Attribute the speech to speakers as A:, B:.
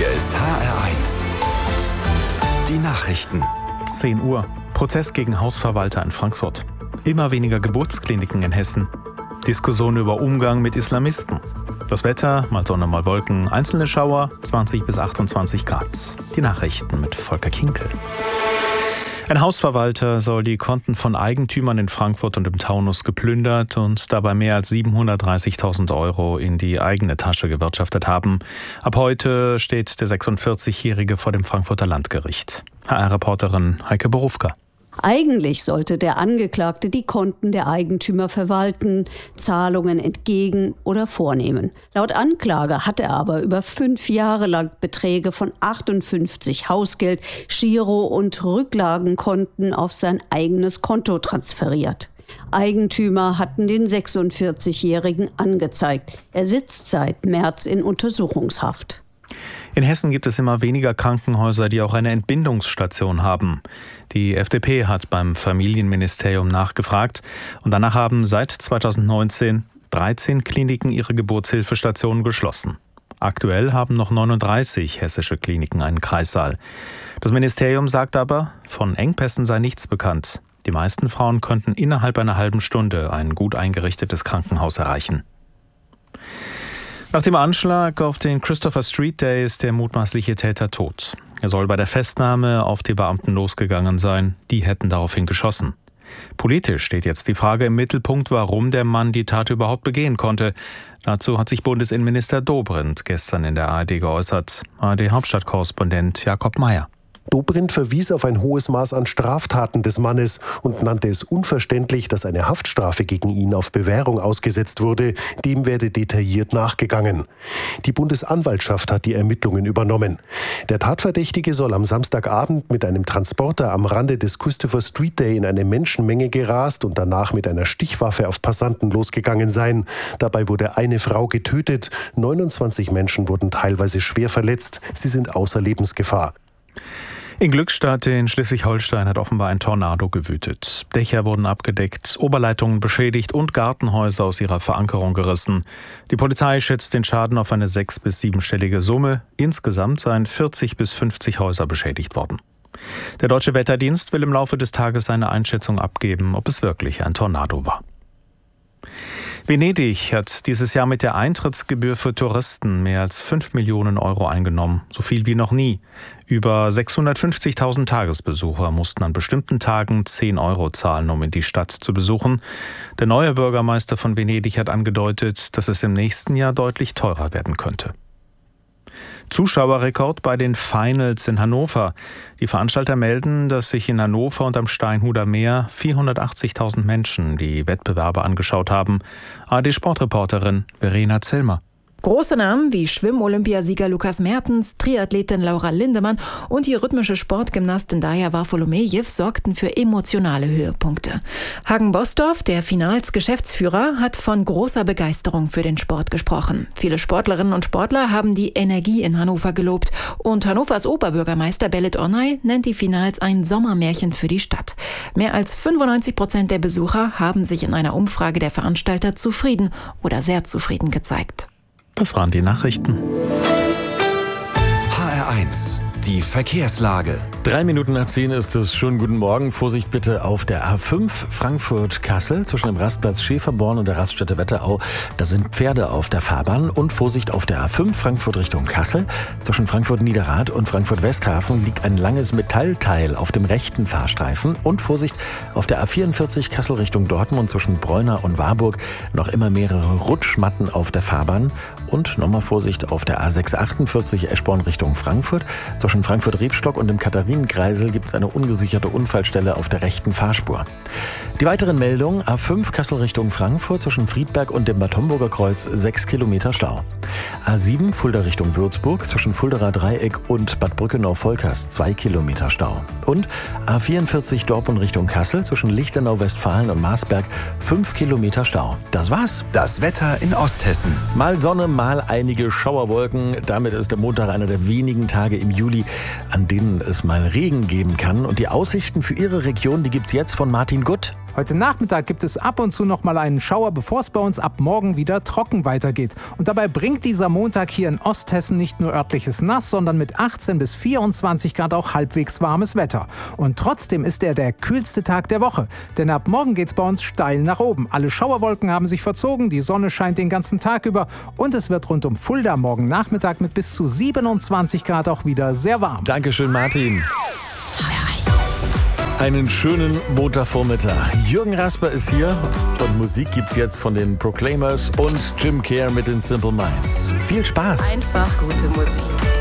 A: Hier ist HR1. Die Nachrichten.
B: 10 Uhr. Prozess gegen Hausverwalter in Frankfurt. Immer weniger Geburtskliniken in Hessen. Diskussion über Umgang mit Islamisten. Das Wetter, mal Sonne, mal Wolken, einzelne Schauer, 20 bis 28 Grad. Die Nachrichten mit Volker Kinkel. Ein Hausverwalter soll die Konten von Eigentümern in Frankfurt und im Taunus geplündert und dabei mehr als 730.000 Euro in die eigene Tasche gewirtschaftet haben. Ab heute steht der 46-Jährige vor dem Frankfurter Landgericht. HR-Reporterin Heike Borufka.
C: Eigentlich sollte der Angeklagte die Konten der Eigentümer verwalten, Zahlungen entgegen oder vornehmen. Laut Anklage hat er aber über 5 Jahre lang Beträge von 58 Hausgeld-, Giro- und Rücklagenkonten auf sein eigenes Konto transferiert. Eigentümer hatten den 46-Jährigen angezeigt. Er sitzt seit März in Untersuchungshaft.
B: In Hessen gibt es immer weniger Krankenhäuser, die auch eine Entbindungsstation haben. Die FDP hat beim Familienministerium nachgefragt und danach haben seit 2019 13 Kliniken ihre Geburtshilfestationen geschlossen. Aktuell haben noch 39 hessische Kliniken einen Kreissaal. Das Ministerium sagt aber, von Engpässen sei nichts bekannt. Die meisten Frauen könnten innerhalb einer halben Stunde ein gut eingerichtetes Krankenhaus erreichen. Nach dem Anschlag auf den Christopher Street Day ist der mutmaßliche Täter tot. Er soll bei der Festnahme auf die Beamten losgegangen sein. Die hätten daraufhin geschossen. Politisch steht jetzt die Frage im Mittelpunkt, warum der Mann die Tat überhaupt begehen konnte. Dazu hat sich Bundesinnenminister Dobrindt gestern in der ARD geäußert. ARD-Hauptstadtkorrespondent Jakob Mayer.
D: Dobrindt verwies auf ein hohes Maß an Straftaten des Mannes und nannte es unverständlich, dass eine Haftstrafe gegen ihn auf Bewährung ausgesetzt wurde. Dem werde detailliert nachgegangen. Die Bundesanwaltschaft hat die Ermittlungen übernommen. Der Tatverdächtige soll am Samstagabend mit einem Transporter am Rande des Christopher Street Day in eine Menschenmenge gerast und danach mit einer Stichwaffe auf Passanten losgegangen sein. Dabei wurde eine Frau getötet. 29 Menschen wurden teilweise schwer verletzt. Sie sind außer Lebensgefahr.
B: In Glückstadt in Schleswig-Holstein hat offenbar ein Tornado gewütet. Dächer wurden abgedeckt, Oberleitungen beschädigt und Gartenhäuser aus ihrer Verankerung gerissen. Die Polizei schätzt den Schaden auf eine 6- bis 7-stellige Summe. Insgesamt seien 40 bis 50 Häuser beschädigt worden. Der Deutsche Wetterdienst will im Laufe des Tages eine Einschätzung abgeben, ob es wirklich ein Tornado war. Venedig hat dieses Jahr mit der Eintrittsgebühr für Touristen mehr als 5 Millionen Euro eingenommen, so viel wie noch nie. Über 650.000 Tagesbesucher mussten an bestimmten Tagen 10 Euro zahlen, um in die Stadt zu besuchen. Der neue Bürgermeister von Venedig hat angedeutet, dass es im nächsten Jahr deutlich teurer werden könnte. Zuschauerrekord bei den Finals in Hannover. Die Veranstalter melden, dass sich in Hannover und am Steinhuder Meer 480.000 Menschen die Wettbewerbe angeschaut haben. ARD-Sportreporterin Verena Zellmer.
E: Große Namen wie Schwimm-Olympiasieger Lukas Mertens, Triathletin Laura Lindemann und die rhythmische Sportgymnastin Daria Varfolomejew sorgten für emotionale Höhepunkte. Hagen Bosdorf, der Finals-Geschäftsführer, hat von großer Begeisterung für den Sport gesprochen. Viele Sportlerinnen und Sportler haben die Energie in Hannover gelobt und Hannovers Oberbürgermeister Belit Onay nennt die Finals ein Sommermärchen für die Stadt. Mehr als 95% der Besucher haben sich in einer Umfrage der Veranstalter zufrieden oder sehr zufrieden gezeigt.
B: Das waren die Nachrichten.
A: HR1, die Verkehrslage.
F: 9:03 ist es. Schönen guten Morgen. Vorsicht bitte auf der A5 Frankfurt-Kassel zwischen dem Rastplatz Schäferborn und der Raststätte Wetterau. Da sind Pferde auf der Fahrbahn. Und Vorsicht auf der A5 Frankfurt Richtung Kassel. Zwischen Frankfurt-Niederrad und Frankfurt-Westhafen liegt ein langes Metallteil auf dem rechten Fahrstreifen. Und Vorsicht auf der A44 Kassel Richtung Dortmund zwischen Breuna und Warburg. Noch immer mehrere Rutschmatten auf der Fahrbahn. Und nochmal Vorsicht auf der A648 Eschborn Richtung Frankfurt. Zwischen Frankfurt-Rebstock und dem Katharinen-Kreisel gibt es eine ungesicherte Unfallstelle auf der rechten Fahrspur. Die weiteren Meldungen: A5 Kassel Richtung Frankfurt zwischen Friedberg und dem Bad Homburger Kreuz 6 Kilometer Stau. A7 Fulda Richtung Würzburg zwischen Fulderer Dreieck und Bad Brückenau-Volkers 2 Kilometer Stau. Und A44 Dortmund Richtung Kassel zwischen Lichtenau, Westfalen und Marsberg 5 Kilometer Stau. Das war's.
A: Das Wetter in Osthessen.
F: Mal Sonne, mal einige Schauerwolken. Damit ist der Montag einer der wenigen Tage im Juli, an denen es mal Regen geben kann. Und die Aussichten für Ihre Region, die gibt's jetzt von Martin Gutt.
G: Heute Nachmittag gibt es ab und zu noch mal einen Schauer, bevor es bei uns ab morgen wieder trocken weitergeht. Und dabei bringt dieser Montag hier in Osthessen nicht nur örtliches Nass, sondern mit 18 bis 24 Grad auch halbwegs warmes Wetter. Und trotzdem ist er der kühlste Tag der Woche. Denn ab morgen geht's bei uns steil nach oben. Alle Schauerwolken haben sich verzogen, die Sonne scheint den ganzen Tag über und es wird rund um Fulda morgen Nachmittag mit bis zu 27 Grad auch wieder sehr warm.
F: Dankeschön, Martin. Einen schönen Montagvormittag. Jürgen Rasper ist hier und Musik gibt's jetzt von den Proclaimers und Jim Kerr mit den Simple Minds. Viel Spaß!
H: Einfach gute Musik.